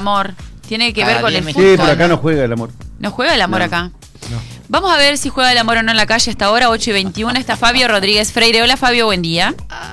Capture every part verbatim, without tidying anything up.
amor. Tiene que Cada ver con día el me- fútbol. Sí, pero acá no juega el amor. ¿No juega el amor No. acá? No. Vamos a ver si juega el amor o no en la calle hasta ahora, ocho y veintiuno. Está Fabio Rodríguez Freire. Hola Fabio, buen día.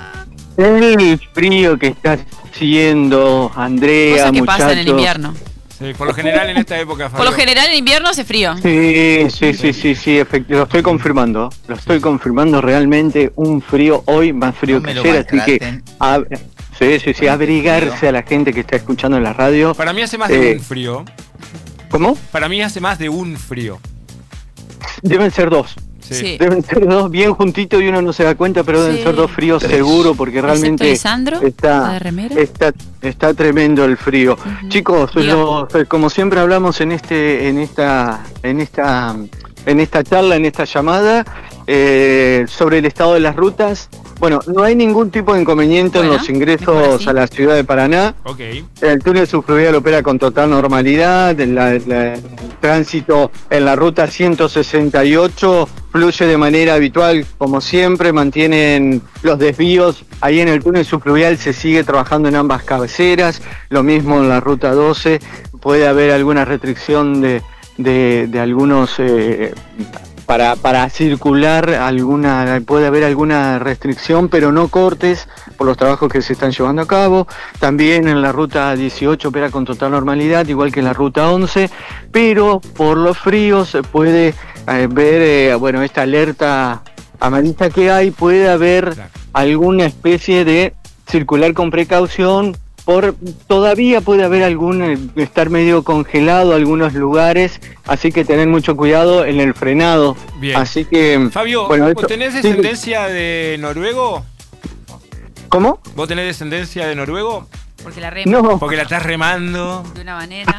El frío que está haciendo, Andrea, Cosas que muchachos. pasan en el invierno. Sí, por lo general en esta época, Fabio. Por lo general en invierno hace frío. Sí, sí, sí, sí, sí, efectivamente, lo estoy confirmando. Lo estoy confirmando realmente, un frío hoy más frío No me que lo ayer, así que maltraten. ab- sí, sí, sí, abrigarse a la gente que está escuchando en la radio. Para mí hace más de Eh, un frío. ¿Cómo? Para mí hace más de un frío. Deben ser dos. Sí. Sí. Deben ser dos bien juntitos y uno no se da cuenta, pero deben Sí. ser dos fríos seguro, porque Excepto realmente Lisandro, la está, de remera. está, está tremendo el frío. Ujú. Chicos, Diga. lo- como siempre hablamos en este, en esta, en esta, en esta charla, en esta llamada, eh, sobre el estado de las rutas. Bueno, no hay ningún tipo de inconveniente Bueno, en los mejor ingresos así. a la ciudad de Paraná. Ok. El túnel subfluvial opera con total normalidad, la- la- el tránsito en la ruta ciento sesenta y ocho fluye de manera habitual, como siempre, mantienen los desvíos. Ahí en el túnel subfluvial se sigue trabajando en ambas cabeceras, lo mismo en la ruta doce, puede haber alguna restricción de, de, de algunos... Eh, Para, para circular alguna, puede haber alguna restricción, pero no cortes por los trabajos que se están llevando a cabo. También en la ruta dieciocho opera con total normalidad, igual que en la ruta once, pero por los fríos se puede eh, ver, eh, bueno, esta alerta amarilla que hay, puede haber Claro. alguna especie de circular con precaución. Por, todavía puede haber algún, eh, estar medio congelado algunos lugares, así que tener mucho cuidado en el frenado. Bien. Así que, Fabio, bueno, ¿vos esto- tenés sí, descendencia de noruego? ¿cómo? ¿Vos tenés descendencia de noruego? Porque la rema No, Porque la estás remando. de una manera.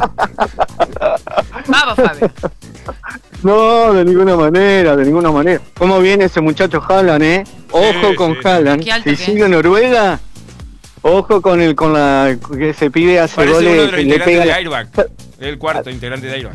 Vamos, Fabio. no, de ninguna manera, de ninguna manera. ¿Cómo viene ese muchacho Haaland, eh? Ojo Sí, con sí, Haaland. Qué alto Si que sigue es. Noruega, ojo con el, con la, que ese pibe hace Parece uno goles, de los que le integrantes pega de la- Airbag. El cuarto integrante de Airbag.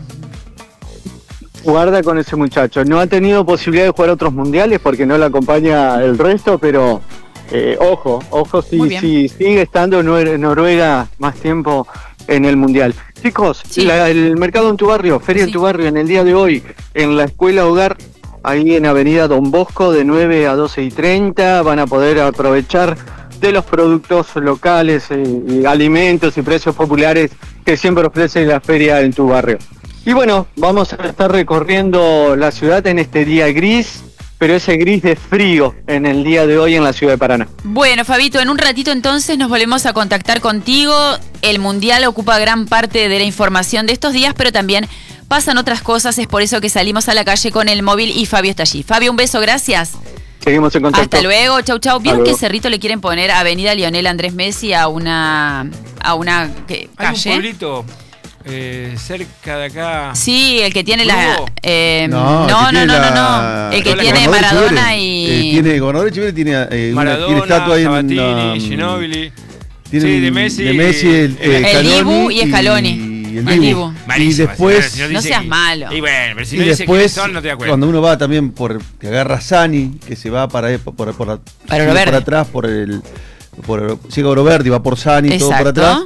Guarda con ese muchacho. No ha tenido posibilidad de jugar a otros mundiales porque no le acompaña el resto, pero eh, ojo, ojo Muy si, bien. si sigue estando Nor- Noruega más tiempo en el mundial. Chicos, Sí. la- el mercado en tu barrio, feria Sí. en tu barrio, en el día de hoy, en la escuela hogar, ahí en Avenida Don Bosco, de nueve a doce y treinta, van a poder aprovechar de los productos locales, eh, y alimentos y precios populares que siempre ofrece la feria en tu barrio. Y bueno, vamos a estar recorriendo la ciudad en este día gris, pero ese gris de frío en el día de hoy en la ciudad de Paraná. Bueno, Fabito, en un ratito entonces nos volvemos a contactar contigo. El Mundial ocupa gran parte de la información de estos días, pero también pasan otras cosas. Es por eso que salimos a la calle con el móvil y Fabio está allí. Fabio, un beso, gracias. Seguimos en contacto. Hasta luego, chau, chau. ¿Vieron Hasta que luego. Cerrito le quieren poner Avenida Lionel Andrés Messi a una, a una ¿qué, Hay un calle? pueblito eh, cerca de acá. Sí, el que tiene la... ¿Lugo? eh, No, no, el no, que no, tiene no, la- no. El que Hola, tiene Gobernador Maradona Echeverri. y... Eh, tiene, Gobernador Echeverri tiene, eh, una, tiene Maradona, estatua ahí en... Sabatini, um, Ginóbili. tiene Sí, un- de Messi. de Messi, el, el- eh, el Dibu Scaloni y Scaloni. Y el El Dibu. Dibu. Y Malísima, después... si no No dice seas que- malo. Y bueno, pero si Y no dice después, quiénes son, no te das cuenta. cuando uno va también por que agarra Sani, que se va para por, por, por, Para sigue Oro Verde. por atrás, por el por, llega a Oro Verde y va por Sani, todo por Exacto. atrás.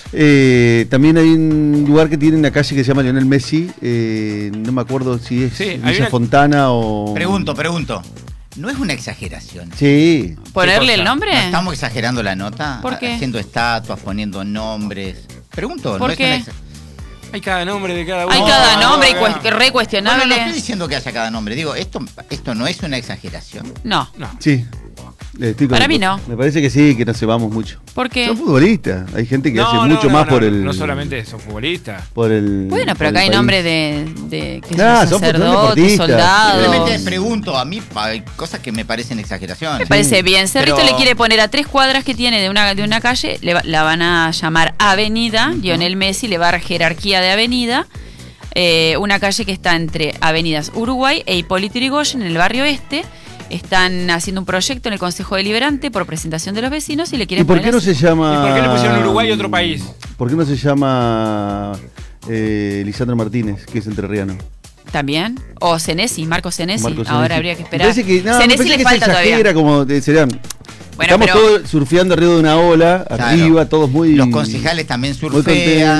Eh, también hay un lugar que tiene una calle que se llama Lionel Messi, eh, no me acuerdo si es Sí, hay Villa una- Fontana o... Pregunto, pregunto. ¿No es una exageración? Sí. ¿Ponerle ¿Qué el cosa? nombre? ¿No estamos exagerando la nota? ¿Por qué? Haciendo estatuas, poniendo nombres. Pregunto, ¿Por ¿no qué? es una exa- Hay cada nombre de cada uno. Hay No, cada no, nombre y acá. cues- re No, no, cuestionable. no estoy diciendo que haya cada nombre. Digo, esto, esto no es una exageración. No. No. Sí. Eh, estoy con- Para mí no. Me parece que sí, que no se vamos mucho. ¿Por qué? Son futbolistas. Hay gente que No, hace no, mucho no, más no, por no, el... No solamente son futbolistas. Por el Bueno, por pero el acá hay país. nombres de, de que Nah, son son sacerdotes, deportistas. soldados. Simplemente pregunto, a mí hay cosas que me parecen exageración. Me parece bien. Cerrito Pero- le quiere poner a tres cuadras que tiene de una, de una calle, le va- la van a llamar Avenida. Lionel Messi le va a dar jerarquía de avenida. Eh, una calle que está entre Avenidas Uruguay e Hipólito Yrigoyen en el barrio este. Están haciendo un proyecto en el Consejo Deliberante por presentación de los vecinos y le ¿Y quieren por poner qué no así. se llama... ¿Y por qué le pusieron Uruguay otro país? ¿Por qué no se llama eh, Lisandro Martínez, que es entrerriano? ¿También? O Senesi, Marco Senesi. Marco Ahora Senesi. habría que Me esperar. parece que, no, me Senesi parece le que falta se exagera, todavía. como de- serían... Bueno, Estamos pero- todos surfeando arriba de una ola, Claro. arriba, todos muy... Los concejales también muy contentos. surfean.